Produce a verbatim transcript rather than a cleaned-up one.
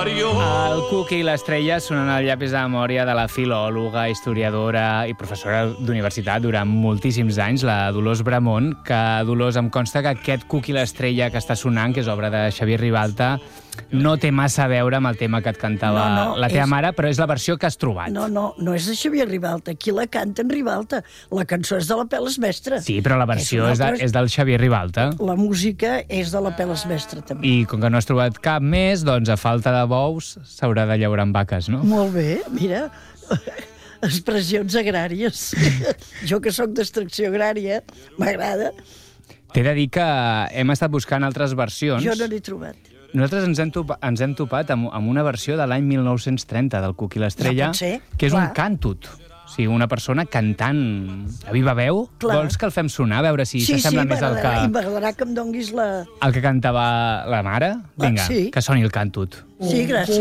El Cuc i l'estrella sonen al llapis de memòria de la filòloga, historiadora i professora d'universitat durant moltíssims anys, la Dolors Bramont, que, Dolors, em consta que aquest Cuc i l'estrella que està sonant, que és obra de Xavier Ribalta, no té massa a veure amb el tema que et cantava no, no, la teva és... mare, però és la versió que has trobat. No, no, no és de Xavier Ribalta. Qui la canta en Ribalta? La cançó és de la Peles Mestre. Sí, però la versió és, és, de, és del Xavier Ribalta. La música és de la Peles Mestre, també. I com que no has trobat cap més, doncs a falta de bous s'haurà de llaurar amb vaques, no? Molt bé, mira, expressions agràries. Jo que sóc d'extracció agrària, m'agrada. T'he de dir que hem estat buscant altres versions. Jo no n'he trobat. Nosaltres ens hem, topa, ens hem topat amb, amb una versió de l'any mil nou-cents trenta del Cuc i l'estrella, no pot ser, que és clar. un càntut. O sigui, una persona cantant a viva veu. Clar. Vols que el fem sonar, a veure si sí, s'assembla sí, més al que... Sí, m'agradarà que em donguis la... El que cantava la mare? Vinga, ah, sí. que soni el càntut. Sí, gràcies.